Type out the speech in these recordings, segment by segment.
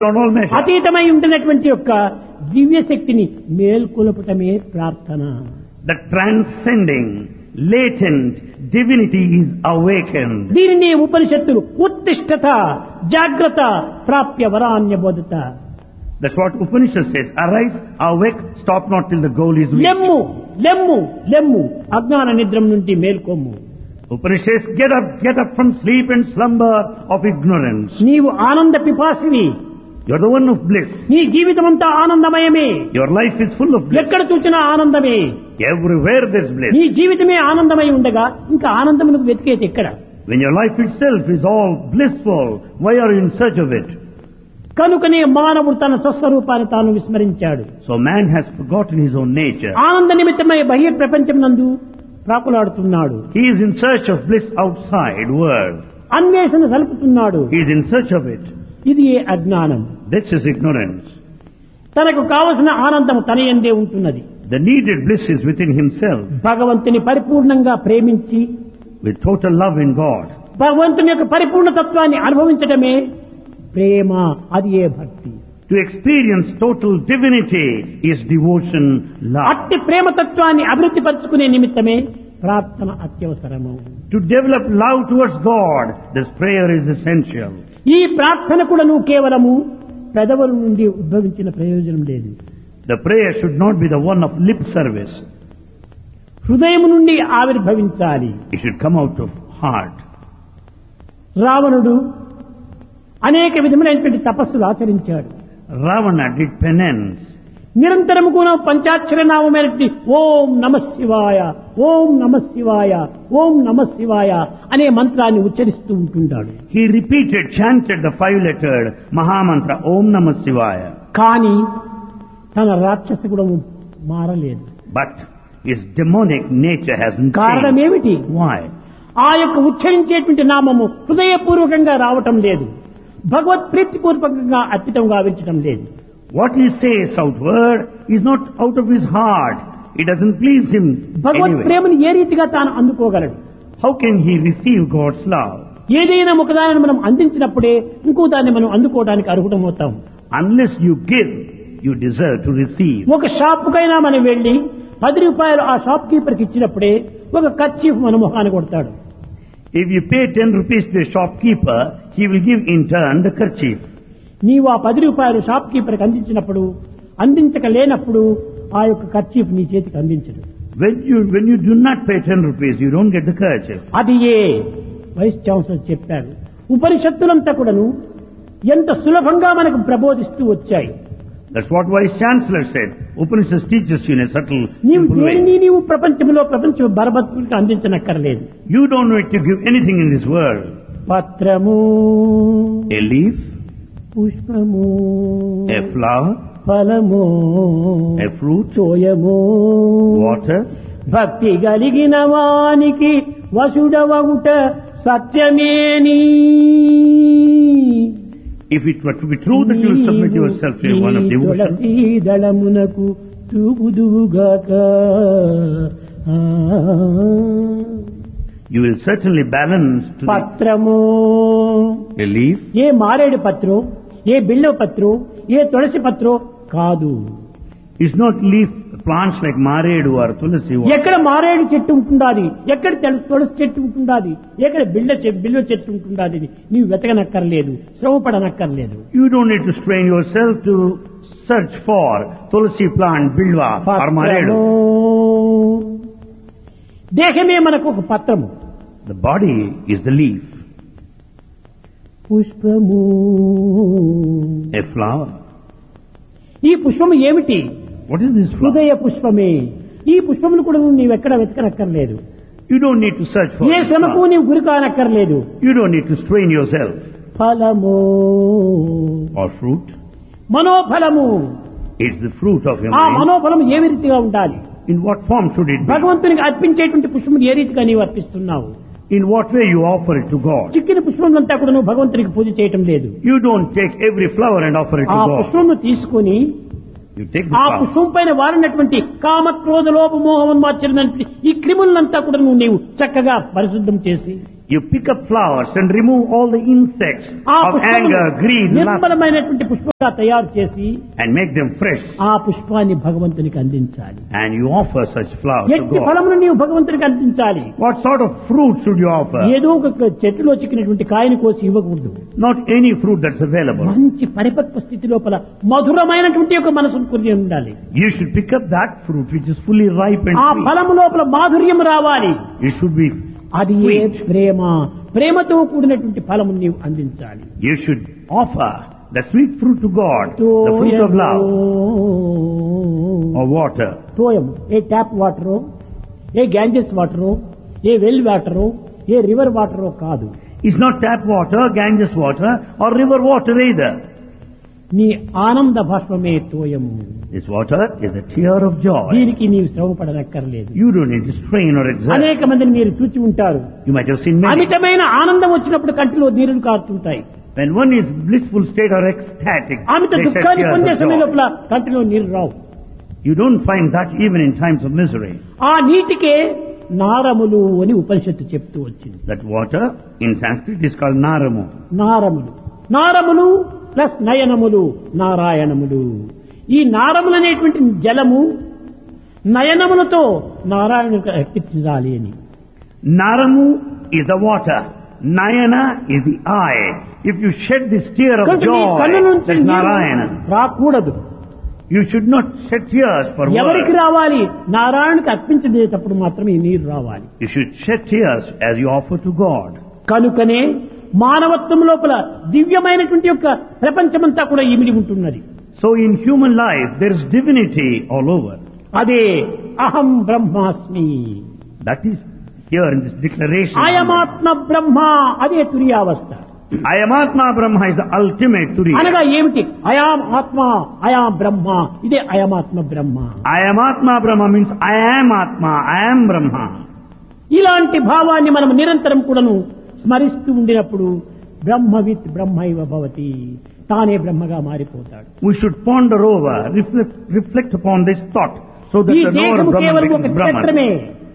beyond all measure. అతీతమై ఉంటున్నటువంటి యొక్క దివ్య శక్తిని మేల్కొల్పటమే ప్రార్థన. The transcending, latent divinity is awakened. దీనిని ఉపనిషత్తులు ఉత్తిష్ఠత జాగ్రత్త ప్రాప్య వరాన్య బోధత. That's what Upanishad says. Arise, awake, stop not till the goal is reached. లెమ్ము లెమ్ము లెమ్ము అజ్ఞాన నిద్రం నుండి మేల్కొమ్ము. Upanishad says, get up from sleep and slumber of ignorance. నీవు ఆనంద పిపాసివి. You're the one of bliss. నీ జీవితమంతా ఆనందమయమే. Your life is full of bliss. ఎక్కడ చూసినా ఆనందమే. Everywhere there's bliss. నీ జీవితమే ఆనందమై ఉండగా ఇంకా ఆనందమునకు వెతికేది ఎక్కడ? When your life itself is all blissful, why are you in search of it? కనుకనే మానవుడు తన స్వస్వరూపాన్ని తాను విస్మరించాడు. So man has forgotten his own nature. ఆనంద నిమిత్తమై బహిర్ ప్రపంచం నందు ప్రాకులాడుతున్నాడు. He is in search of bliss outside world. అన్వేషణ సలుపుతున్నాడు. He is in search of it. ఇది ఏ అజ్ఞానం. This is ignorance. తనకు కావలసిన ఆనందం తన యందే ఉంటున్నది. The needed bliss is within himself. భగవంతుని పరిపూర్ణంగా ప్రేమించి With total love in God. భగవంతుని యొక్క పరిపూర్ణ తత్వాన్ని అనుభవించడమే ప్రేమ. అది ఏ భక్తి. To experience total divinity is devotion, love. అట్టి ప్రేమ తత్వాన్ని అభివృద్ధి పరచుకునే నిమిత్తమే ప్రార్థన అత్యవసరము. To develop love towards God, this prayer is essential. ఈ ప్రార్థన కూడా నువ్వు కేవలము పెదవుల నుండి ఉద్భవించిన ప్రయోజనం లేదు. The prayer should not be the one of lip service. హృదయం నుండి ఆవిర్భవించాలి. It should come out of heart. రావణుడు అనేక విధములైనటువంటి తపస్సులు ఆచరించాడు. Ravana did penance. నిరంతరము కూడా పంచాక్షర నామమైనటువంటి ఓం నమ శివాయ ఓం నమ శివాయ ఓం నమ శివాయ అనే మంత్రాన్ని ఉచ్చరిస్తూ ఉంటుంటాడు. He repeated, chanted the 5-lettered Mahamantra, Om Namah Shivaya. కానీ తన రాక్షస గుణము మారలేదు. But his demonic nature hasn't కారణం changed. ఏమిటి? Why? ఆ యొక్క ఉచ్చరించేటువంటి నామము హృదయపూర్వకంగా రావటం లేదు. భగవత్ ప్రీతిపూర్వకంగా అర్పితం గావించడం లేదు. What he says outward is not out of his heart. It doesn't please him Bhagwat anyway. ప్రేమను ఏ రీతిగా తాను అందుకోగలడు? How can he receive God's love? ఏదైనా ఒకదాన్ని మనం అందించినప్పుడే ఇంకో దాన్ని మనం అందుకోవడానికి అర్హుటమవుతాం. Unless you give, you deserve to receive. ఒక షాపుకైనా మనం వెళ్లి 10 రూపాయలు ఆ షాప్ కీపర్కి ఇచ్చినప్పుడే ఒక కర్చీఫ్ మన మొహాన్ని కొడతాడు. If you pay 10 rupees to a shopkeeper, he will give in turn the kerchief. నీవు ఆ 10 రూపాయలు షాప్ కీపర్కి అందించినప్పుడు అందించకలేనప్పుడు ఆ యొక్క కర్చీఫ్ నీ చేతికి అందించడు. When you do not pay 10 rupees, you don't get the kerchief. అది ఏ వైస్ ఛాన్సలర్ చెప్పాడు. ఉపనిషత్తులంతా కూడాను ఎంత సులభంగా మనకు ప్రబోధిస్తూ వచ్చాయి. That's what Vice Chancellor said. Upanishad teaches you in a subtle, నీవు simple way. దేనిని నీవు ప్రపంచ బరబతులకు అందించనక్కర్లేదు. You don't need to give anything in this world. పత్రము, A leaf, పుష్పము, a flower, ఫలము, a fruit, తోయము, water. భక్తి కలిగిన వానికి వసుడవగుట సత్యమేని. If it were to be true that you will submit yourself to one of devotion, దళమునకు తూగుదువుగాక. you will certainly balance to పత్రము, a leaf. ఏ మారేడు పత్రం, ఏ బిల్వ పత్రం, ఏ తులసి పత్రం కాదు. It's not leaf plants like maredu or tulasi. ఎక్కడ మారేడు చెట్టు ఉంటుండాది, ఎక్కడ తులసి చెట్టు ఉంటుండాది, ఎక్కడ బిల్వ చెట్టు ఉంటుండాది నీవు వెతకనక్కర్లేదు, శ్రమపడనక్కర్లేదు. You don't need to strain yourself to search for tulasi plant, bilwa or maredu. దేహమే మనకు ఒక పత్రము. The body is the leaf. పుష్పము, A flower. ఈ పుష్పము ఏమిటి? What is this flower? హృదయ పుష్పమే. ఈ పుష్పమును కూడా నీవెక్కడ వెతకనక్కర్లేదు. You don't need to search for A this శ్రమకు flower. నీవు గురి కానక్కర్లేదు. You don't need to strain yourself. ఫలము, Or fruit. మనోఫలము. It's the fruit of your ఆ mind. మనోఫలం ఏ రీతిగా ఉండాలి? In what form should it be? భగవంతునికి అర్పించేటువంటి పుష్పమును ఏ రీతిగా నీవు అర్పిస్తున్నావు? In what way you offer it to God? చిక్కిన పుష్పములంతా కూడా నువ్వు భగవంతునికి పూజ చేయటం లేదు. You don't take every flower and offer it ఆ to God. పుష్పమును తీసుకొని You take the ఆ flower. పుష్పం పైన వారినటువంటి కామ క్రోధ లోభ మోహం మాత్రమైనటువంటి ఈ క్రిములంతా కూడా నీవు చక్కగా పరిశుద్ధం చేసి You pick up flowers and remove all the insects ఆ of anger, greed, lust, నిర్మలమైనటువంటి పుష్పంగా తయారు చేసి and make them fresh. ఆ పుష్పాన్ని భగవంతునికి అందించాలి. And you offer such flowers to ఎట్టి God. ఫలమును నీవు భగవంతునికి అందించాలి. What sort of fruit should you offer? ఏదో ఒక చెట్టులో చిక్కినటువంటి కాయని కోసి ఇవ్వకూడదు. Not any fruit that's available. మంచి పరిపక్వ స్థితి లోపల మధురమైనటువంటి ఒక మనసును కొని ఉండాలి. You should pick up that fruit which is fully ripe and ఆ sweet. ఫలము లోపల మాధుర్యం రావాలి. It should be అది ఏ sweet. ప్రేమ, ప్రేమతో కూడినటువంటి ఫలము నీవు అందించాలి. You should offer the sweet fruit to God, the fruit of love or water. తోయం A tap వాటరో, A Ganges వాటరో, A well వాటరో, A river వాటరో కాదు. It's not tap water, Ganges water or river water either. నీ ఆనంద భాష్పమే తోయము. This water is a tear of joy. దీనికి నీవు శ్రమ పడనక్కర్లేదు. You don't need to strain or exert. అనేక మందిని మీరు చూచి ఉంటారు. You might have seen many. అమితమైన ఆనందం వచ్చినప్పుడు కంటిలో నీరులు కారుతుంటాయి. When one is blissful state or ecstatic, Amit they shed దుఃఖాన్ని tears పొందే of సమయం joy. లోపల కంటిలో నీరు రావు. You don't find that even in times of misery. ఆ నీటికే నారములు అని ఉపనిషత్తు చెప్తూ వచ్చింది. That water in Sanskrit is called Naramu. నారములు, నారములు plus నయనములు, నారాయణములు. ఈ నారములు అనేటువంటి జలము నయనములతో నారాయణునికి అర్పించాలి అని. Naramu is the water. Nayana is the eye. If you shed this tear of కనుక నీ కన్ను joy, నుంచి that's నీరు Narayana. రాకూడదు. You should not shed tears for ఎవరికి words. రావాలి? నారాయణునికి అర్పించేటప్పుడు మాత్రమే ఈ నీరు రావాలి. You should shed tears as you offer to God. కనుకనే మానవత్వం లోపల దివ్యమైనటువంటి యొక్క ప్రపంచమంతా కూడా ఇమిడి ఉంటున్నది. So in human life, there is divinity all over. అదే అహం బ్రహ్మాస్మి, That is here in this declaration. అయమాత్మ బ్రహ్మ, అదే తురియావస్థ. Ayamatma Brahma is the ultimate Turiya. అనగా ఏమిటి? అయాం ఆత్మ, అయాం బ్రహ్మ, ఇదే అయమాత్మ బ్రహ్మ. Ayamatma Brahma means I am Atma, I am Brahma. ఇలాంటి భావాన్ని మనం నిరంతరం కూడాను స్మరిస్తూ ఉండినప్పుడు బ్రహ్మవిత్ బ్రహ్మైవ భవతి, తానే బ్రహ్మగా మారిపోతాడు. We should ponder over, reflect upon this thought so that ఈ the knower దేహము of Brahman కేవలం ఒక becomes Brahman. క్షేత్రమే.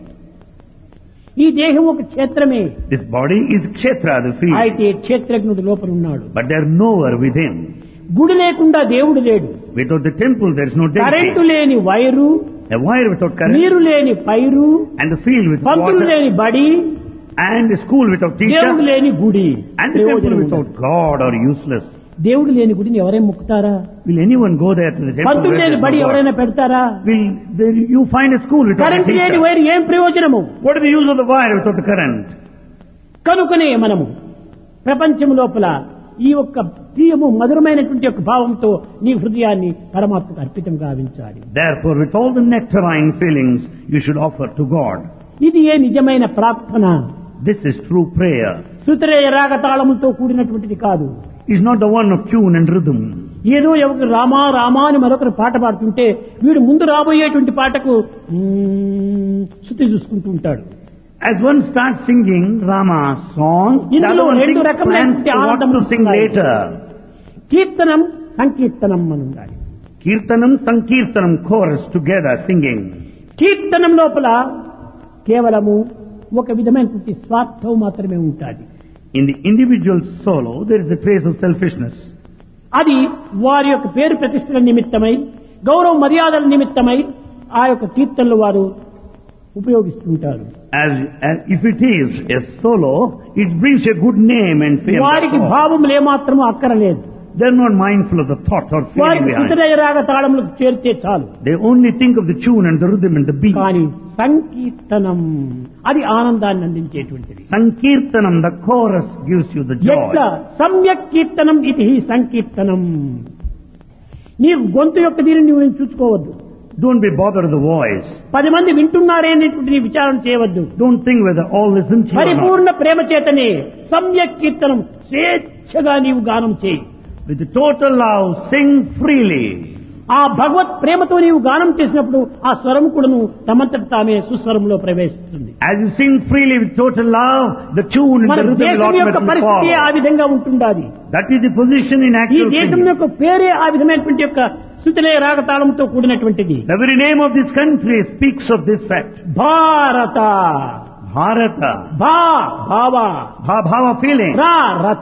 ఈ దేహం ఒక క్షేత్రమే. This body is Kshetra, the field. అయితే క్షేత్రజ్ఞుడు లోపల ఉన్నాడు. But there is knower within. గుడి లేకుండా దేవుడు లేడు. Without the temple there is no current deity. లేని wire, A wire without current, నీరు లేని పైరు, and the field without Pantulu water, లేని బడి, and the school without దేవుడు teacher, లేని గుడి. and the temple ప్రయోజనం without ఉండదు. God are useless. దేవుడు లేని గుడిని ఎవరైనా ముక్కుతారా? Will anyone go there to the temple? Pantulu where లేని there is బడి no God? ఎవరైనా పెడతారా? You find a school without a current లేని teacher? వైరు ఏం ప్రయోజనము? What is the use of the wire without the current? కనుకనే మనము ప్రపంచం లోపల ఈ ఒక్క ప్రియము మధురమైనటువంటి యొక్క భావంతో నీ హృదయాన్ని పరమాత్మకు అర్పితం గావించాలి. Therefore, with all the nectarine feelings, you should offer to God. ఇది ఏ నిజమైన ప్రార్థన. This is true prayer. శృతిరేయ రాగ తాళములతో కూడినటువంటిది కాదు. It's not the one of tune and rhythm. ఏదో ఎవరు రామా రామా అని మరొకరు పాట పాడుతుంటే వీడు ముందు రాబోయేటువంటి పాటకు శృతి చూసుకుంటూ ఉంటాడు. As one starts singing Rama's song, the ఇందులో other one రెండు thinks రకమైన plans to what ఆనందం to sing ఉన్నాయి. later. కీర్తనం సంకీర్తనం అని ఉండాలి. Kirtanam, Sankirtanam, chorus together singing. కీర్తనం లోపల కేవలము ఒక విధమైనటువంటి స్వార్థం మాత్రమే ఉంటుంది. In the individual solo, there is a trace of selfishness. అది వారి యొక్క పేరు ప్రతిష్టల నిమిత్తమై, గౌరవ మర్యాదల నిమిత్తమై ఆ యొక్క కీర్తనలు వారు ఉపయోగిస్తుంటారు. As if it is a solo, it brings a good name and fame. వారికి భావములు ఏమాత్రము అక్కరలేదు. They are not mindful of the thought or feeling వారికి behind. శృతిరేయ రాగ తాళములకు చేరితే చాలు. They only think of the tune and the rhythm and the beat. కానీ సంకీర్తనం అది ఆనందాన్ని అందించేటువంటిది. Sankirtanam, the chorus gives you the ఎట్లా joy. సమ్యక్ కీర్తనం ఇది సంకీర్తనం. నీవు గొంతు యొక్క దీనిని నువ్వు చూసుకోవద్దు. Don't be bothered with the voice. 10 మంది వింటున్నారే అనేటువంటి నీ విచారణ చేయవద్దు. Don't think whether all listen to you or not. పరిపూర్ణ ప్రేమ చేతనే సమ్యక్ కీర్తనం స్వేచ్ఛగా నీవు గానం చేయి. With total love, sing freely. ఆ భగవత్ ప్రేమతో నీవు గానం చేసినప్పుడు ఆ స్వరం కూడాను తమంతట తామే సుస్వరంలో ప్రవేశిస్తుంది. As you sing freely with total love, the tune and మన the rhythm will దేశం యొక్క automatically పరిస్థితి ఆ follow. విధంగా ఉంటుండాలి. That is the position in ఈ actual దేశం singing. యొక్క పేరే ఆ విధమైనటువంటి యొక్క Shruthilaya రాగతాళంతో కూడినటువంటిది. The very name of this country speaks of this fact. భారత Bharata. భా భావ, Bhava feeling. రా రత,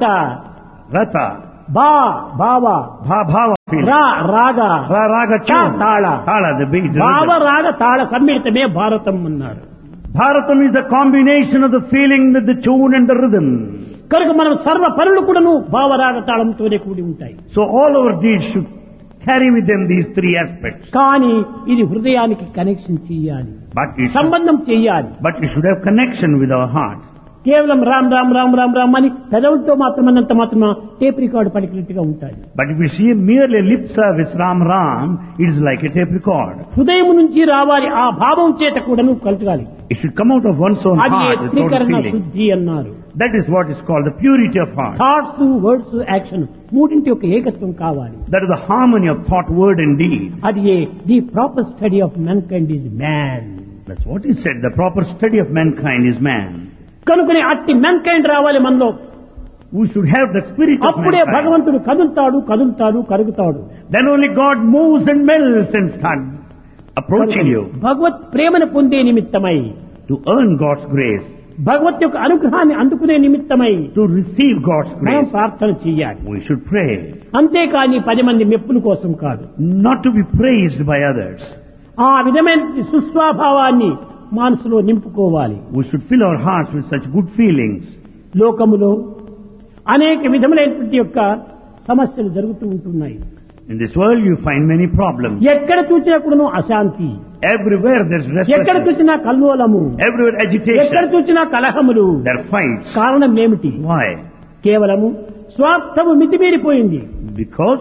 Rata. భా భావ, Bhava feeling. రా రాగ, Raga చ tune. Tala. Tala, the beat. the భావ rhythm. రాగ తాళ సమ్మిళితమే భారతం అన్నారు. Bharatam is a combination of the feeling with the tune and the rhythm. కనుక మనం సర్వ పనులు కూడాను భావరాగ తాళంతోనే కూడి ఉంటాయి. So all our deeds should carry with them these three aspects. కానీ ఇది హృదయానికి కనెక్షన్ చేయాలి, సంబంధం చేయాలి. But it should have connection with our heart. కేవలం రామ్ రామ్ రామ్ రామ్ రామ్ అని పెదవులతో మాత్రమన్నంత మాత్రం టేప్ రికార్డు పలికినట్టుగా ఉంటాయి. But if we see merely lip service Ram Ram, it is like a tape record. హృదయం నుంచి రావాలి, ఆ భావం చేత కూడా నువ్వు కలగాలి. It should come out of one's own అది heart with total త్రికరణ feeling. శుద్ధి అన్నారు. That is what is called the purity of heart. Thoughts, words, action మూడింటి యొక్క ఏకత్వం కావాలి. That is the harmony of thought, word and deed. అది the proper study of man kind is man. That's what is said. The proper study of mankind is man. కనుకనే అట్టి man kind రావాలి మనలో. We should have the spirit of అప్పుడే mankind. భగవంతుడు కదులుతాడు, కదులుతాడు, కరుగుతాడు. Then only God moves and melts and starts approaching you. భగవత్ ప్రేమను పొందే నిమిత్తమై, To earn God's grace, భగవత్ యొక్క అనుగ్రహాన్ని అందుకునే నిమిత్తమై to receive God's మనం grace, ప్రార్థన చేయాలి. we should pray. అంతేకాని 10 మంది మెప్పుల కోసం కాదు. Not to be praised by others. ఆ విధమైన సుస్వభావాన్ని మనసులో నింపుకోవాలి. We should fill our hearts with such good feelings. లోకములో అనేక విధములైనటువంటి యొక్క సమస్యలు జరుగుతూ ఉంటున్నాయి. In this world you find many problems. ఎక్కడ చూసినా కూడాను అశాంతి, Everywhere there's ఎక్కడ restlessness. చూసినా కల్లోలము, Everywhere ఎక్కడ agitation. చూసినా కలహములు. There are fights. కారణం ఏమిటి? Why? కేవలము స్వార్థము మితిమీరిపోయింది. Because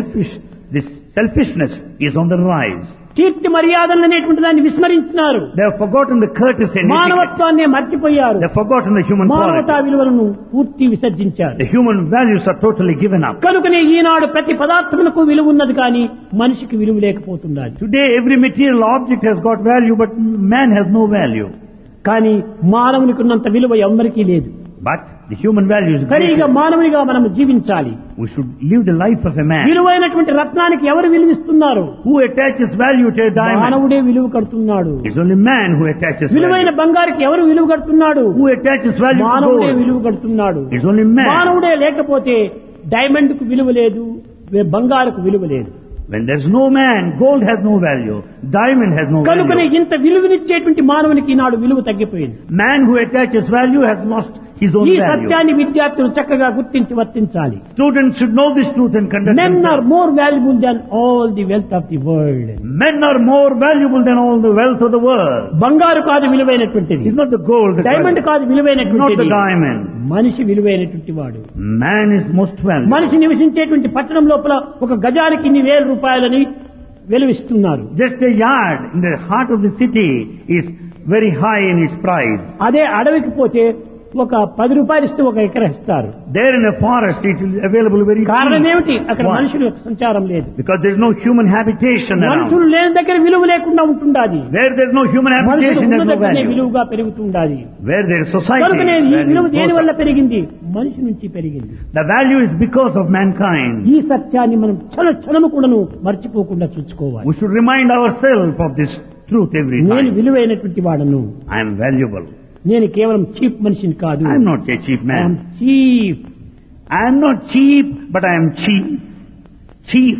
this selfishness is on the rise. కీర్తి మర్యాదలు అనేటువంటి దాన్ని విస్మరించినారు. They have forgotten the courtesy and etiquette. మానవత్వాన్ని మర్చిపోయారు. They have forgotten the human మానవతా quality. విలువలను పూర్తి విసర్జించారు. The human values are totally given up. కనుకనే ఈనాడు ప్రతి పదార్థములకు విలువ ఉన్నది కానీ మనిషికి విలువ లేకపోతున్నది. Today every material object has got value, but man has no value. కానీ మానవునికి ఉన్నంత విలువ ఎవ్వరికీ లేదు. But the human value is సరిగా greater. మానవునిగా మనం జీవించాలి. We should live the life of a man. విలువైనటువంటి రత్నానికి ఎవరు విలువిస్తున్నారు? Who attaches value to a diamond? మానవుడే విలువ కడుతున్నాడు. It's only man who attaches విలువైన value. బంగారుకి ఎవరు విలువ కడుతున్నాడు? Who attaches value to మానవుడే gold? విలువ కడుతున్నాడు. It's only man. మానవుడే లేకపోతే డైమండ్ కు విలువ లేదు, బంగారుకు విలువ లేదు. When there's no man, gold has no value. Diamond has no కనుకనే value. ఇంత విలువనిచ్చేటువంటి మానవునికి ఈనాడు విలువ తగ్గిపోయింది. Man who attaches value has lost his own ఈ value. సత్యాన్ని విద్యార్థులు చక్కగా గుర్తించి వర్తించాలి. Students should know this truth and conduct Men are themselves. more valuable than all the wealth of the world. Men are more valuable than all the wealth of the world. బంగారు కాదు విలువైనటువంటిది, It's not the gold that's diamond valuable. కాదు It's not విలువైనటువంటిది, the diamond. మనిషి విలువైనటువంటి వాడు. Man is most valuable. మనిషి నివసించేటువంటి పట్టణం లోపల ఒక గజానికి ఇన్ని వేల రూపాయలని వెలువిస్తున్నారు. Just a yard in the heart of the city is very high in its price. అదే అడవికి పోతే ఒక 10 రూపాయలు ఇస్తే ఒక ఎకరా ఇస్తారు. There in a forest it is available very కారణం cheap. ఏమిటి? అక్కడ Why? మనుషుల యొక్క సంచారం లేదు. Because there is no human habitation around. మనుషులు లేని దగ్గర విలువ లేకుండా ఉంటుండాది. Where there is no human మనుషులు habitation, there ఉన్న is no దగ్గరనే value. విలువగా పెరుగుతుండాది. Where there is society, కనుకనే ఈ value విలువ దేని goes వల్ల up. పెరిగింది? మనిషి నుంచి పెరిగింది. The value is because of mankind. ఈ సత్యాన్ని మనం క్షణము కూడాను మర్చిపోకుండా చూసుకోవాలి. We should remind ourselves of this truth every నేను time. విలువైనటువంటి వాడను. I am valuable. నేను కేవలం చీప్ మనిషిని కాదు. I am not a cheap man. Cheap. I am not cheap, but I am chief. Chief.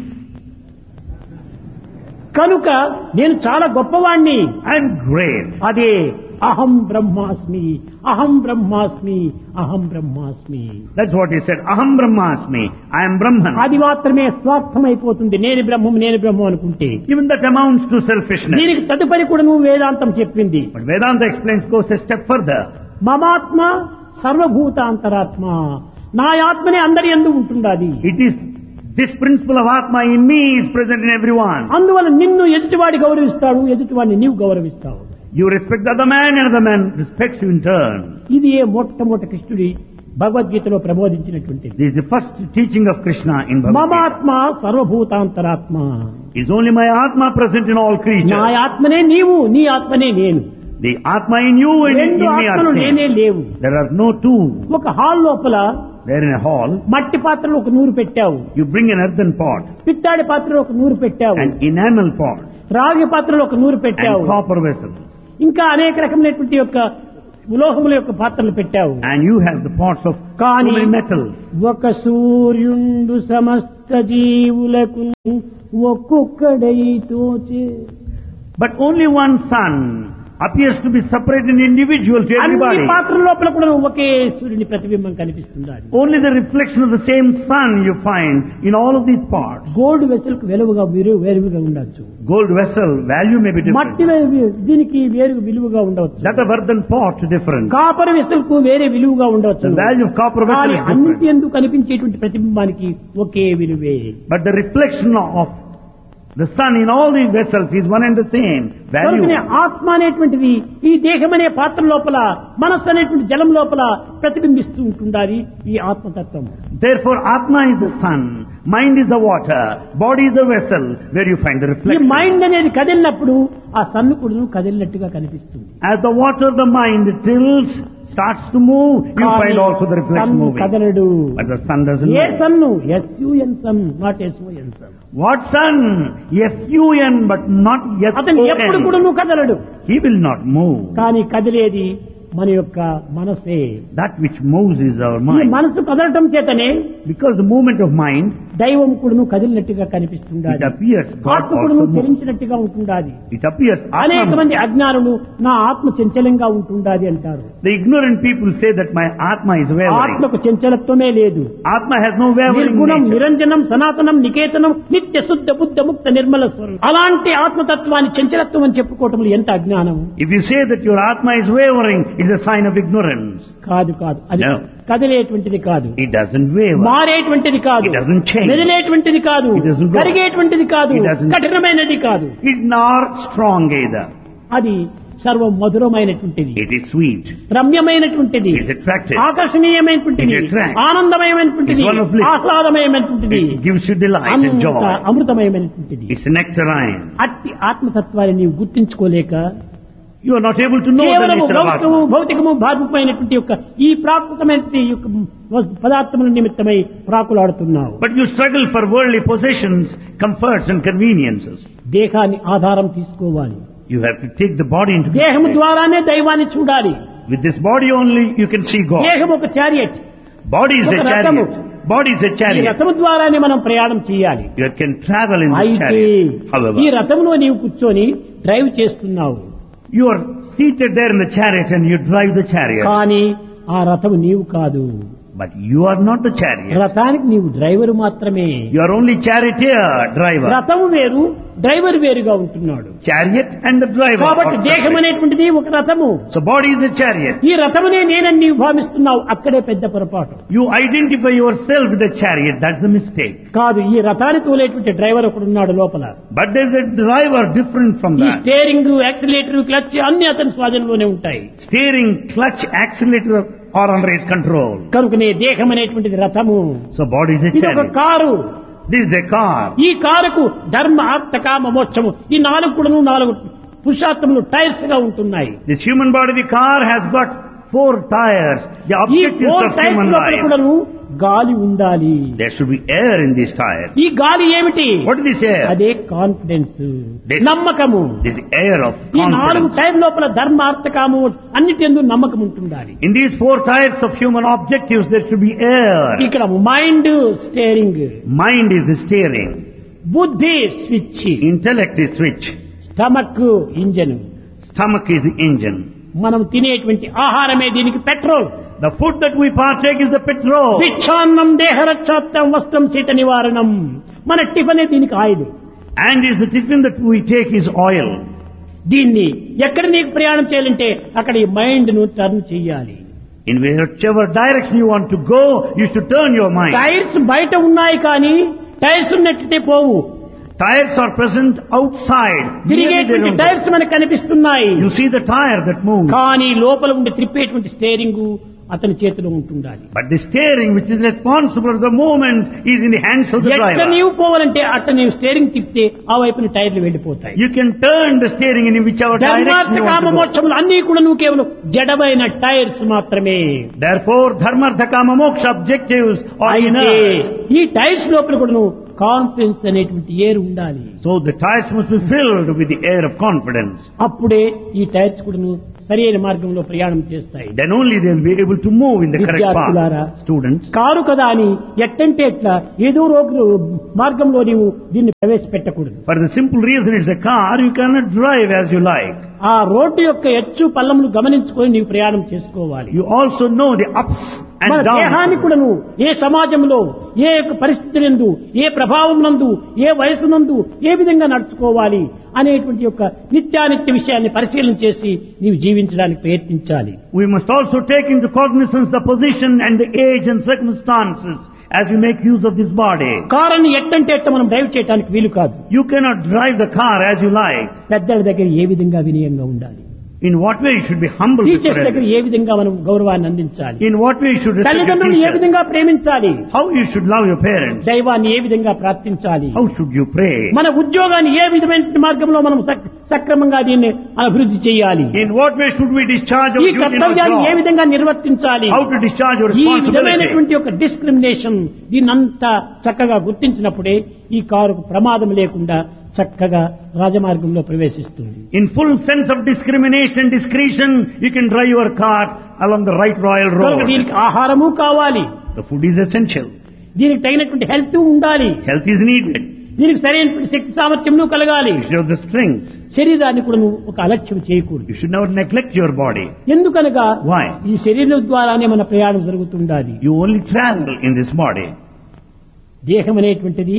కనుక నేను చాలా గొప్పవాణ్ణి. I am great. అదే అహం బ్రహ్మాస్మి, అహం బ్రహ్మాస్మి, అహం బ్రహ్మాస్మి. That's what he said. Aham Brahmasmi. I am Brahman. అది మాత్రమే స్వార్థమైపోతుంది. నేను బ్రహ్మం, నేను బ్రహ్మం అనుకుంటే. Even that amounts to selfishness. దీనికి తదుపరి కూడా నువ్వు వేదాంతం చెప్పింది. But Vedanta explains, goes a step further. మమాత్మ సర్వభూతాంతరాత్మ, నా ఆత్మనే అందరి యందు ఉంటుండాది. It is this principle of Atma in me is present in everyone. అందువల్ల నిన్ను ఎదుటివాడి గౌరవిస్తాడు, ఎదుటివాడిని నీవు గౌరవిస్తావు. You respect the other man and the man respects you in turn. ఇది ఏ మొట్టమొదటి కృష్ణుడి భగవద్గీతలో ప్రబోధించినటువంటిది. This is the first teaching of Krishna in Bhagavad Gita. మమాత్మ సర్వభూతాంతరాత్మ, Is only my Atma present in all నా creatures. ఆత్మనే నీవు, నీ ఆత్మనే నేను. The Atma in you and in రెండు me are ఆత్మలు నేనే same. లేవు. There are no two. ఒక హాల్ లోపల There in a hall, మట్టి పాత్రలో ఒక 100 పెట్టావు, you bring an earthen pot, పిత్తాడి పాత్రలో ఒక 100 పెట్టావు, an enamel pot, రాగి పాత్రలో ఒక 100 పెట్టావు, and copper vessel. ఇంకా అనేక రకమైనటువంటి యొక్క ఉలోహముల యొక్క పాత్రలు పెట్టావు. And you have the pots of so కానీ many metals. ఒక సూర్యుండు సమస్త జీవులకు ఒక్కొక్కడై తోచే. But only one sun appears to be separate and individual to అన్ని everybody. పాత్రల లోపల కూడా ఒకే సూర్యుని ప్రతిబింబం కనిపిస్తుంది. Only the reflection of the same sun you find in all of these parts. Gold vessel కు వెలువగా వేరుగా ఉండొచ్చు. Gold vessel value may be మట్టి different. దీనికి వేరు విలువగా ఉండవచ్చు. That of earthen pot different. Copper vessel కు వేరే విలువగా ఉండవచ్చు. The value of copper vessel కానీ is అన్నిటి different. ఎందుకు కనిపించేటువంటి ప్రతిబింబానికి ఒకే విలువే. But the reflection of the sun in all these vessels is one and the same కనుకనే value. ఆత్మ అనేటువంటిది ఈ దేహం అనే పాత్ర లోపల, మనస్సు అనేటువంటి జలం లోపల ప్రతిబింబిస్తూ ఉంటుండాలి ఈ ఆత్మతత్వం. Therefore, Atma is the sun, mind is the water, body is the vessel where you find the ఈ reflection. మైండ్ అనేది కదిలినప్పుడు ఆ సన్ను కూడా కదిలినట్టుగా కనిపిస్తుంది. As the water, the mind tilts, starts to move, you find also the reflection sun moving. కదలడు. But the sun doesn't A move. Sun? SUN sun, not SON sun. What sun? SUN, but not అతను ఎప్పుడు కూడా SON. కదలడు. He will not move. కానీ కదిలేది మన యొక్క మనసే. That which moves is our ఈ mind. మనసు కదలటం చేతనే Because the movement of mind, దైవం కూడా కదిలినట్టుగా కనిపిస్తుండాలి. it appears God ఆత్మ కూడా also moves. చలించినట్టుగా ఉంటుండాలి. It appears అనేక Atma. మంది అజ్ఞానులు నా ఆత్మ చంచలంగా ఉంటుండాలి అంటారు. The ignorant people say that my Atma is wavering. ఆత్మకు చంచలత్వమే లేదు. Atma has no wavering నిర్గుణం, nature. నిరంజనం, సనాతనం, నికేతనం, నిత్య శుద్ధ బుద్ధ ముక్త నిర్మల స్వరం. అలాంటి ఆత్మతత్వాన్ని చంచలత్వం అని చెప్పుకోవటం ఎంత అజ్ఞానం. If you say that your Atma is wavering, it's a sign of ignorance. కాదు అది No. కదిలేటువంటిది కాదు, It doesn't waver. మారేటువంటిది కాదు, It doesn't change. మెదిలేటువంటిది కాదు, It doesn't grow. కరిగేటువంటిది కాదు, It doesn't- కఠినమైనది కాదు. It's not strong either. అది సర్వం మధురమైనటువంటిది, It is sweet. రమ్యమైనటువంటిది, It is attractive. ఆకర్షణీయమైనటువంటిది, It attracts. ఆనందమయమైనటువంటిది, It's one of bliss. ఆహ్లాదమయమైనటువంటిది, It gives you delight and అంత joy. అమృతమయమైనటువంటిది. It's nectarine. అట్టి ఆత్మతత్వాన్ని నీవు గుర్తించుకోలేక You are not able to know the కేవలము nature of భౌతికము Atma. భౌతికము భావికమైనటువంటి యొక్క ఈ ప్రాకృతమైనటువంటి యొక్క పదార్థముల నిమిత్తమై ప్రాకులాడుతున్నావు. But you struggle for worldly possessions, comforts and conveniences. దేహాన్ని ఆధారం తీసుకోవాలి. You have to take the body into దేహము consideration. ద్వారానే దైవాన్ని చూడాలి. With this body only you can see God. దేహం ఒక చారియట్, Body is a ఒక రథము. chariot. Body is a ఈ chariot. రథము ద్వారానే మనం ప్రయాణం చేయాలి. You can travel in this అయితే chariot. However, ఈ రథంలో నీవు కూర్చొని డ్రైవ్ చేస్తున్నావు. you are seated there in the chariot and you drive the chariot. కానీ ఆ రథము నీవు కాదు. But you are not the chariot. రథానికి నీవు డ్రైవర్ మాత్రమే. You are only charioteer, driver. రథము వేరు, డ్రైవర్ వేరుగా ఉంటున్నాడు. Chariot and the driver. కాబట్టి are దేహం separate. అనేటువంటిది ఒక రథము. So body is a chariot. ఈ రథమునే నేనని నీవు భావిస్తున్నావు, అక్కడే పెద్ద పొరపాటు. You identify yourself with the chariot. That's the mistake. కాదు, ఈ రథాన్ని తోలేటువంటి డ్రైవర్ ఒకడు ఉన్నాడు లోపల. But there's a driver different from ఈ that. స్టీరింగ్, యాక్సిలేటర్, క్లచ్ అన్ని అతని స్వాధీనంలోనే ఉంటాయి. Steering, clutch, accelerator are under his control. కనుకనే దేహం అనేటువంటిది రథము. So body is a ఇది ఒక chariot. Car. This is a car. ఈ కారుకు ధర్మ, అర్థ, కామ, మోక్షము ఈ నాలుగు పురుషార్థములు టైర్స్ గా ఉంటున్నాయి. This human body, the car has got 4 tires. The ఈ objectives 4 of టైర్స్ human లోపల life. కూడాను గాలి ఉండాలి. There should be air in these tires. ఈ గాలి ఏమిటి? What is this air? అదే కాన్ఫిడెన్స్, This- నమ్మకము. This air of ఈ 4 confidence. టైర్ లోపల ధర్మ, అర్థ, కామము అన్నిటి నమ్మకం ఉంటుండాలి. In these 4 tires of human objectives, there should be air. ఇక్కడ mind steering, Mind is the steering. బుద్ధి switch, Intellect is switch. Stomach engine. Stomach is the engine. మనం తినేటువంటి ఆహారమే దీనికి petrol. The food that we partake is the petrol. భిక్షాన్నం దేహరక్షాత్తం వస్త్రం శీత నివారణం. మన టిఫనే దీనికి oil. And is the tiffin that we take is oil. దీన్ని ఎక్కడ నీకు ప్రయాణం చేయాలంటే అక్కడ ఈ మైండ్ ను టర్న్ చేయాలి. In whichever direction you want to go, you should turn your mind. Tyres బయట ఉన్నాయి కానీ టైర్స్ నెట్టితే పోవు. Tires are present outside. Really they తిరిగేటువంటి don't go. Tyres మనకు కనిపిస్తున్నాయి You see the tire that moves. కానీ లోపల ఉండి త్రిప్పేటువంటి స్టీరింగ్ అతని చేతిలో ఉంటుండాలి. But the steering, which is responsible for the movement, is in the hands of the ఎట్లా driver. నీవు పోవాలంటే అట్లా నీవు స్టీరింగ్ తిప్పితే ఆ వైపున టైర్లు వెళ్ళిపోతాయి. You can turn the steering in whichever direction ధర్మార్థ, you want comma, to go. మోక్షములు అన్ని కూడా నువ్వు కేవలం జడమైన టైర్స్ మాత్రమే. Therefore, dharma, artha, kama, moksha objectives are అయితే inert. ఈ టైర్స్ లోపల కూడా నువ్వు కాన్ఫిడెన్స్ అనేటువంటి ఏరు ఉండాలి. So the tires must be filled with the air of confidence. అప్పుడే ఈ టైర్స్ కూడా నువ్వు సరైన మార్గంలో ప్రయాణం చేస్తాయి. Then only they will be able to move in the correct విద్యార్థులారా, path. Students, కారు కదా అని ఎట్టంటే ఎట్లా ఏదో మార్గంలో నీవు దీన్ని ప్రవేశపెట్టకూడదు. for the simple reason it's a car, you cannot drive as you like. ఆ రోడ్డు యొక్క ఎచ్చు పల్లములు గమనించుకొని నీవు ప్రయాణం చేసుకోవాలి. You also know the ups and మన దేహాన్ని downs. కూడా నువ్వు ఏ సమాజంలో, ఏ పరిస్థితి నందు, ఏ ప్రభావం నందు, ఏ వయసు నందు ఏ విధంగా నడుచుకోవాలి అనేటువంటి యొక్క నిత్యానిత్య విషయాన్ని పరిశీలన చేసి నీవు జీవించడానికి ప్రయత్నించాలి. We must also take into cognizance the position and the age and circumstances as we make use of this body. కారుని ఎట్టంటే ఎట్ట మనం డ్రైవ్ చేయడానికి వీలు కాదు. You cannot drive the car as you like. పెద్దల దగ్గర ఏ విధంగా వినయంగా ఉండాలి, In what way you should be humble before teachers దగ్గర others. ఏ విధంగా మనం గౌరవాన్ని అందించాలి, In what way you should respect your తల్లిదండ్రులను ఏ teachers. విధంగా ప్రేమించాలి, How you should love your parents. దైవాన్ని ఏ విధంగా ప్రార్థించాలి, How should you pray. మన ఉద్యోగాన్ని ఏ విధమైన మార్గంలో మనం సక్రమంగా దీన్ని అభివృద్ధి చేయాలి, In what way should we discharge our ఈ duty in our కర్తవ్యాన్ని ఏ job. విధంగా నిర్వర్తించాలి. How to discharge your ఈ responsibility. విధమైనటువంటి ఒక డిస్క్రిమినేషన్ దీన్నంతా చక్కగా గుర్తించినప్పుడే ఈ కారుకు ప్రమాదం లేకుండా చక్కగా రాజమార్గంలో ప్రవేశిస్తుంది. In full sense of discrimination and discretion, you can drive your car along the right royal కనుక road. దీనికి ఆహారము కావాలి, The food is essential. దీనికి తగినటువంటి హెల్త్ ఉండాలి, Health is needed. దీనికి సరైనటువంటి శక్తి సామర్థ్యములు కలగాలి. You should have the strength. శరీరాన్ని కూడా నువ్వు ఒక అలక్ష్యం చేయకూడదు. You should never neglect your body. ఎందుకనగా Why? ఈ శరీరం ద్వారానే మన ప్రయాణం జరుగుతుండాలి. You only travel in this body. దేహం అనేటువంటిది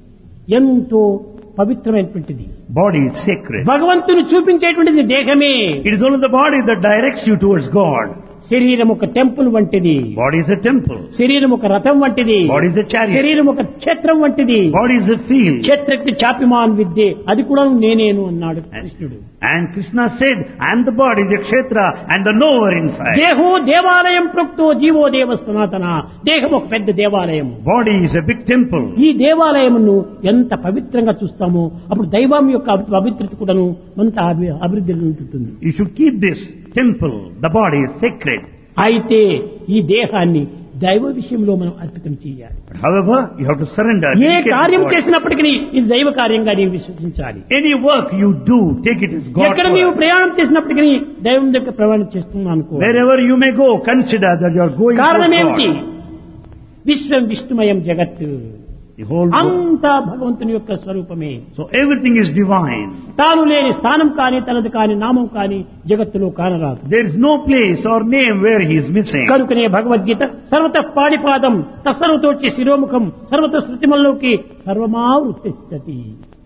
ఎంతో పవిత్రమైనటువంటిది. Body is sacred. భగవంతుని చూపించేటువంటిది దేహమే. It is only the body that directs you towards God. శరీరం ఒక టెంపుల్ వంటిది, Body is a temple. శరీరం ఒక రథం వంటిది, Body is a chariot. శరీరం ఒక క్షేత్రం వంటిది. Body is a field. క్షేత్రకి చాపిమాన్ విద్యే, అది కూడా నేనేను అన్నాడు కృష్ణుడు. And Krishna said, I am the body, the kshetra, and the knower inside. దేహో దేవాలయం ప్రోక్తో జీవో దేవ సనాతన. దేహం ఒక పెద్ద దేవాలయం. Body is a big temple. ఈ దేవాలయమును ఎంత పవిత్రంగా చూస్తామో అప్పుడు దైవం యొక్క పవిత్రత కూడాను అంత అభివృద్ధి చెందుతుంది. You should keep this temple. The body is sacred. అయితే ఈ దేహాన్ని దైవ విషయంలో మనం అర్పితం చేయాలి. But however, you have to surrender. A dedicate కార్యం this body. చేసినప్పటికీ ఇది దైవ కార్యంగా నీవు విశ్వసించాలి. Any work you do, take it as God's ఎక్కడ నీవు work. ప్రయాణం చేసినప్పటికీ దైవం దగ్గర ప్రయాణం చేస్తున్నాను అనుకో. Wherever you may go, consider that you are going కారణం towards ఏమిటి? God. విశ్వం విష్ణుమయం జగత్, The whole world. అంతా భగవంతుని యొక్క స్వరూపమే. So everything is divine. తాను లేని స్థానం కాని తనది కాని నామం కాని జగత్తులో కానరాదు. There is no place or name where he is missing. కనుకనే భగవద్గీత సర్వత పాడిపాదం తస్సర్వతోచి శిరోముఖం సర్వత శృతిమల్లోకి సర్వమావృత్తిస్తతి,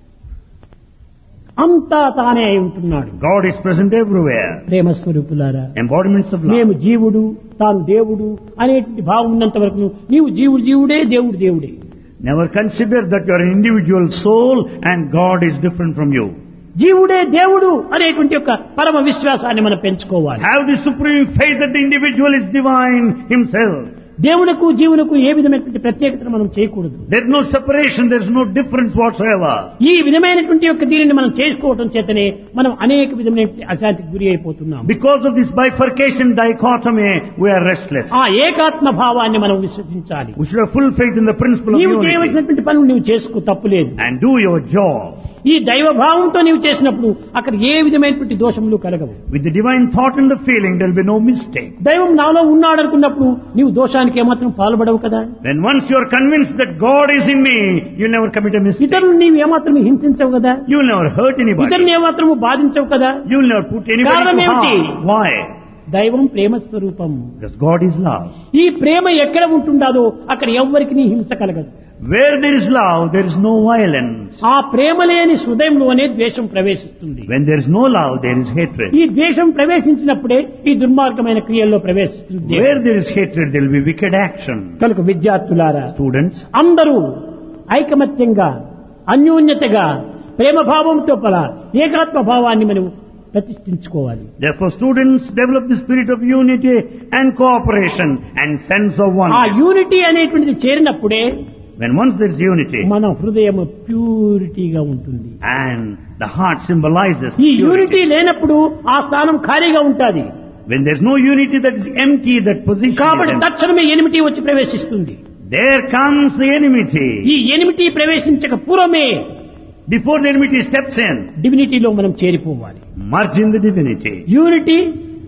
అంతా తానే అయి ఉంటున్నాడు. God is present everywhere. ప్రేమ స్వరూపులారా, Embodiments of మేము love. జీవుడు తాను దేవుడు అనేటువంటి భావం ఉన్నంత వరకు నీవు జీవుడు జీవుడే, దేవుడు దేవుడే. Never consider that you are an individual soul and God is different from you. జీవుడే దేవుడు అనేటువంటి యొక్క పరమ విశ్వాసాన్ని మనం పెంచుకోవాలి. Have the supreme faith that the individual is divine himself. దేవునకు జీవునకు ఏ విధమైనటువంటి ప్రత్యేకతను మనం చేయకూడదు. There is no separation, there is no difference whatsoever. ఈ విధమైనటువంటి యొక్క దీనిని మనం చేసుకోవటం చేతనే మనం అనేక విధమైన అశాంతికి గురి అయిపోతున్నాం. Because of this bifurcation, dichotomy, we are restless. ఆ ఏకాత్మ భావాన్ని మనం విశ్వసించాలి. We should have full faith in the principle of నీవు unity చేయవలసినటువంటి పనులు నీవు చేసుకో, తప్పులేదు. and do your job. ఈ దైవ భావంతో నీవు చేసినప్పుడు అక్కడ ఏ విధమైనటువంటి దోషములు కలగవు. With the divine thought and the feeling, there will be no mistake. దైవం నాలో ఉన్నాడనుకున్నప్పుడు నీవు దోషానికి ఏమాత్రం పాల్పడవు కదా. Then once you are convinced that God is in me, you will never commit a mistake. ఇతరులు నీవు ఏమాత్రం హింసించవు కదా. You will never hurt anybody. ఇతరులను ఏమాత్రము బాధించవు కదా. You will never put anybody కారణం to ఏమిటి? harm. Why? దైవం ప్రేమ స్వరూపం. Because God is love. ఈ ప్రేమ ఎక్కడ ఉంటుందో అక్కడ ఎవ్వరికి నీ హింస కలగదు. Where there is love, there is no violence. ఆ ప్రేమ లేని హృదయంలోనే ద్వేషం ప్రవేశిస్తుంది. When there is no love, there is hatred. ఈ ద్వేషం ప్రవేశించినప్పుడే ఈ దుర్మార్గమైన క్రియల్లో ప్రవేశిస్తుంది. Where there is hatred, there will be wicked action. కనుక విద్యార్థులారా, Students, అందరూ ఐకమత్యంగా అన్యోన్యతగా ప్రేమ భావంతో పల ఏకాత్మ భావాన్ని మనం ప్రతిష్ఠించుకోవాలి. therefore students develop the spirit of unity and cooperation and sense of ఆ oneness. యూనిటీ అనేటువంటిది చేరినప్పుడే When once there is unity మన హృదయం ప్యూరిటీగా ఉంటుంది. and the heart symbolizes ఈ purity. యూనిటీ లేనప్పుడు ఆ స్థానం ఖాళీగా ఉంటుంది. When there is no unity, that is empty, that position is కాబట్టి empty. తక్షణమే ఎనిమిటీ వచ్చి ప్రవేశిస్తుంది. There comes the enmity. ఈ ఎనిమిటీ ప్రవేశించక పూర్వమే Before the enmity steps in, డివినిటీలో మనం చేరిపోవాలి. merge in the divinity. Unity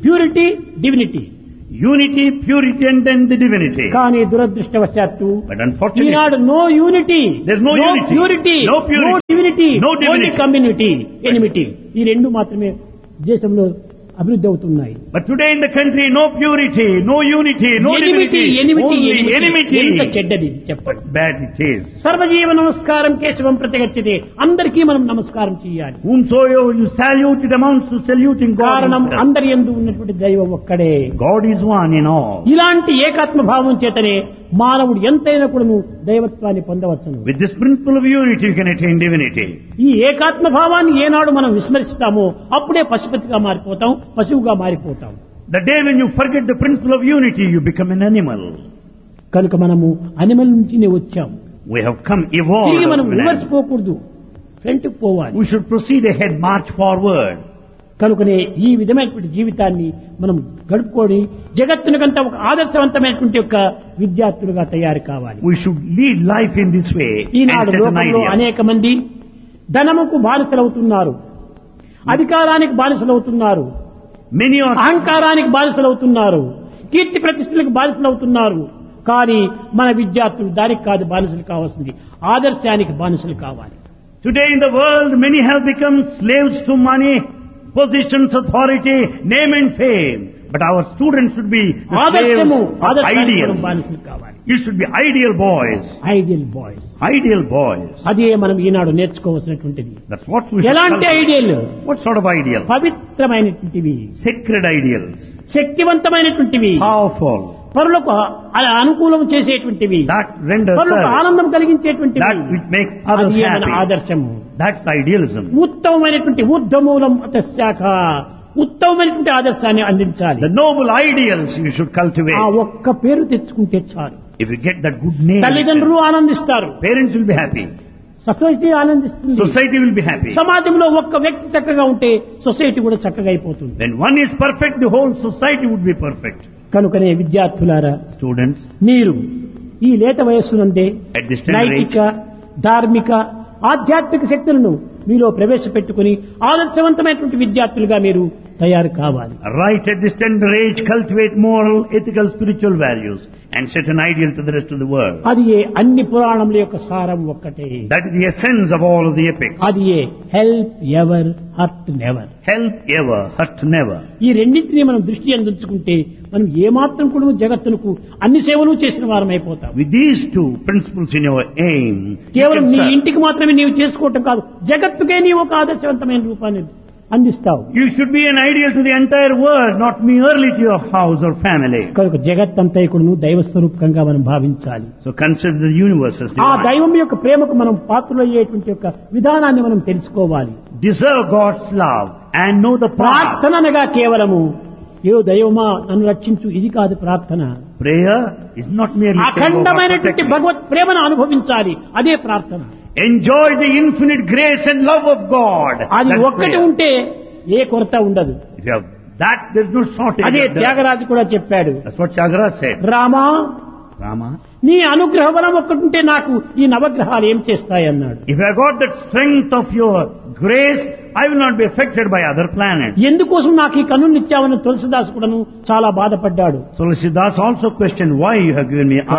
purity, divinity. Unity, purity and then the divinity. కానీ దురదృష్టవశాత్తు But unfortunately, Eenadu no unity, there's no unity, purity, no purity, no divinity, no divinity. Only community, enmity. ఈ రెండు మాత్రమే దేశంలో అభివృద్ధి అవుతున్నాయి. but today in the country, no purity, no unity, no divinity, only enmity. ఎంత చెడ్డది చెప్పండి. Bad it is. సర్వజీవ నమస్కారం కేశవం ప్రతిగచ్చతే. అందరికీ మనం నమస్కారం చేయాలి. Whomsoever you salute, it amounts to saluting God కారణం himself. అందరి యందు ఉన్నటువంటి దైవం ఒక్కడే. God is one in all. ఇలాంటి ఏకాత్మ భావం చేతనే మానవుడు ఎంతైనా కూడాను దైవత్వాన్ని పొందవచ్చును. With this principle of unity, you can attain divinity. ఈ ఏకాత్మ భావాన్ని ఏనాడు మనం విస్మరిస్తామో అప్పుడే పశుపతిగా మారిపోతాం, పశువుగా మారిపోతాం. The day when you forget the principle of unity, you become an animal. కనుక మనము అనిమల్ నుంచినే వచ్చాం. We have come evolved. తిరిగి మనం of an రివర్స్ animal. పోకూడదు, ఫ్రంట్ పోవాలి. We should proceed ahead, march forward. కనుకనే ఈ విధమైనటువంటి జీవితాన్ని మనం గడుపుకొని జగత్తునికంతా ఒక ఆదర్శవంతమైనటువంటి ఒక విద్యార్థులుగా తయారు కావాలి. We should lead life in this way and Eenadu set an లోకంలో idea. అనేక మంది ధనముకు బానిసలవుతున్నారు, అధికారానికి బానిసలవుతున్నారు, Many are అహంకారానికి బానిసలవుతున్నారు, కీర్తి ప్రతిష్టలకు బానిసలవుతున్నారు. కానీ మన విద్యార్థులు దానికి కాదు బానిసలు కావాల్సింది, ఆదర్శానికి బానిసలు కావాలి. today in the world, many have become slaves to money, positions, authority, name and fame. But our students should be the ఆదర్శము, slaves of ఆదర్శానికి మనం ideals. బానిసలు కావాలి. You should be ideal boys. Ideal boys. Ideal boys. అదే మనం ఈనాడు నేర్చుకోవాల్సినటువంటిది. That's what we should ఎలాంటి cultivate. Ideal? What sort of ideal? పవిత్రమైనటువంటివి, Sacred ideals. శక్తివంతమైనటువంటివి, Powerful. పరులకు అనుకూలం చేసేటువంటివి, That renders పరులకు service. ఆనందం కలిగించేటువంటివి. That which makes others అది మన happy. ఆదర్శము. That's idealism. ఉత్తమమైనటువంటి ఊర్ధ్వమూలం శాఖ, ఉత్తమమైనటువంటి ఆదర్శాన్ని అందించాలి. The noble ideals you should cultivate. ఆ ఒక్క పేరు తెచ్చుకుంటే చాలు. If you get that good name, తల్లిదండ్రులు ఆనందిస్తారు, parents will be happy. Society ఆనందిస్తుంది, Society will be happy. సమాజంలో ఒక్క వ్యక్తి చక్కగా ఉంటే సొసైటీ కూడా చక్కగా అయిపోతుంది. When one is perfect, the whole society would be perfect. కనుకనే విద్యార్థులారా, Students, మీరు ఈ లేత వయస్సునందే at this tender age, నైతిక, ధార్మిక, ఆధ్యాత్మిక శక్తులను మీలో ప్రవేశపెట్టుకుని ఆదర్శవంతమైనటువంటి విద్యార్థులుగా మీరు తయారు కావాలి. right at this tender age, cultivate moral, ethical, spiritual values and set an ideal to the rest of the world. అది ఏ అన్ని పురాణముల యొక్క సారం ఒక్కటే. That is the essence of all of the epics. అది ఏ help ever, hurt never. Help ever, hurt never. ఈ రెండింటినీ మనం దృష్టి అందించుకుంటే మనం ఏమాత్రం కూడా జగత్తునకు అన్ని సేవలు చేసిన వారం అయిపోతాం. With these two principles in your aim, you కేవలం can నీ serve. ఇంటికి మాత్రమే నీవు చేసుకోవటం కాదు, జగత్తుకే నీవు ఒక ఆదర్శవంతమైన రూపాన్ని అందిస్తావు. You should be an ideal to the entire world, not merely to your house or family. కనుక జగత్తంతైకుడును దైవ స్వరూపంగా మనం భావించాలి. So consider the universe as ఆ divine. దైవం యొక్క ప్రేమకు మనం పాత్రులయ్యేటువంటి యొక్క విధానాన్ని మనం తెలుసుకోవాలి. Deserve God's love and know the path. ప్రార్థన అనగా కేవలము ఏ దైవమా నన్ను రక్షించు, ఇది కాదు ప్రార్థన. Prayer is not merely saying, "Oh, God, అఖండమైనటువంటి protect me." భగవత్ ప్రేమను అనుభవించాలి, అదే ప్రార్థన. Enjoy the infinite grace and love of God. అది That's ఒక్కటి prayer. ఉంటే ఏ కొరత ఉండదు. If you have that, there's no shortage. అదే of that. త్యాగరాజు కూడా చెప్పాడు, That's what Tyagara said. Rama Rama, నీ అనుగ్రహ బలం ఒక్కటుంటే నాకు ఈ నవగ్రహాలు ఏం చేస్తాయి అన్నాడు. if I got that strength of your grace, I will not be affected by other planets. ఎందుకోసం నాకు ఈ కన్నునిచ్చావని తులసిదాసు కూడాను చాలా బాధపడ్డాడు. So Tulsidas also questioned why you have given me eyes.